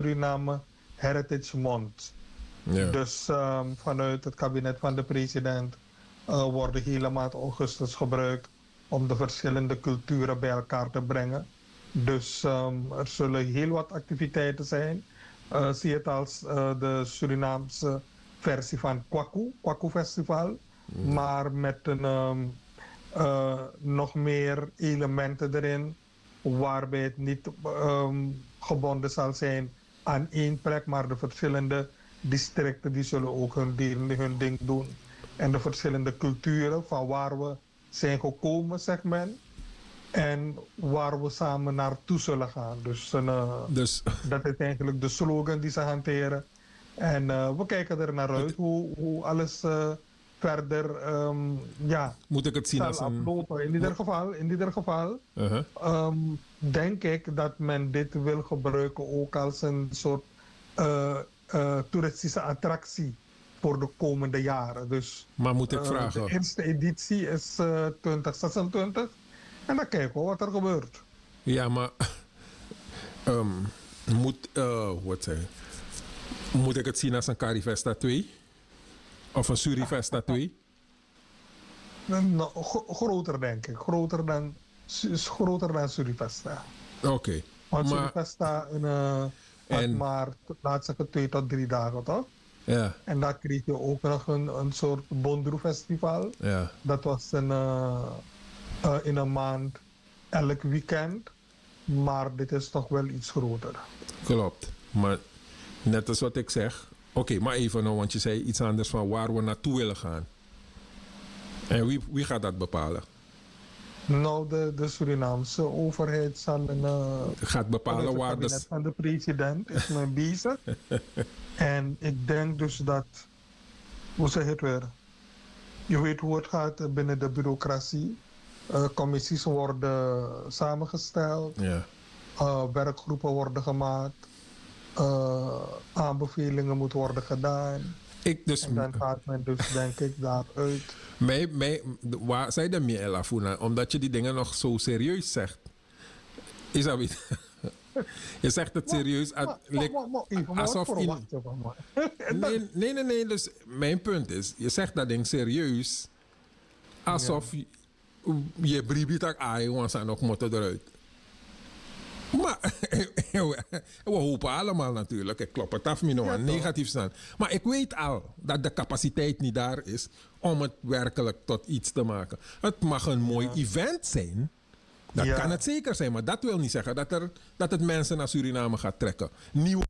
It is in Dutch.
Suriname Heritage Month. Ja. Dus vanuit het kabinet van de president wordt de hele maand augustus gebruikt om de verschillende culturen bij elkaar te brengen. Dus er zullen heel wat activiteiten zijn. Zie het als de Surinaamse versie van Kwaku Festival. Maar met nog meer elementen erin, waarbij het niet gebonden zal zijn aan één plek, maar de verschillende districten die zullen ook hun ding doen. En de verschillende culturen van waar we zijn gekomen, zeg men. En waar we samen naartoe zullen gaan. Dus dat is eigenlijk de slogan die ze hanteren. En we kijken er naar uit hoe alles verder moet ik het zien als zal een... aflopen. In ieder geval denk ik dat men dit wil gebruiken ook als een soort toeristische attractie voor de komende jaren. Dus, maar moet ik vragen? De eerste editie is 2026. En dan kijken we wat er gebeurt. Ja, maar moet ik het zien als een Carifesta 2? Of een Surifesta 2? Nou, groter denk ik. Groter dan Surifesta. Oké. Want Surifesta had maar, laat zeggen, 2 tot 3 dagen, toch? Ja. En daar kreeg je ook nog een soort Bondroe Festival. Ja. Dat was in een maand elk weekend. Maar dit is toch wel iets groter. Klopt. Maar net als wat ik zeg. Oké, maar even nou, want je zei iets anders van waar we naartoe willen gaan. En wie gaat dat bepalen? Nou, de Surinaamse overheid zal gaat bepalen waar het kabinet van de president is mee bezig. En ik denk dus dat, hoe zeg je het weer? Je weet hoe het gaat binnen de bureaucratie. Commissies worden samengesteld. Ja. Werkgroepen worden gemaakt. Aanbevelingen moeten worden gedaan. En dan gaat men dus, denk ik, daaruit. Waar zei de meer Elafuna? Omdat je die dingen nog zo serieus zegt. Is dat niet? Je zegt het serieus. Alsof Nee. Dus mijn punt is, je zegt dat ding serieus. Alsof je bribitak aai, want ze nog moeten eruit. Maar we hopen allemaal natuurlijk. Ik klop het af, aan negatief staan. Maar ik weet al dat de capaciteit niet daar is om het werkelijk tot iets te maken. Het mag een mooi event zijn. Dat kan het zeker zijn. Maar dat wil niet zeggen dat het mensen naar Suriname gaat trekken. Nieuwe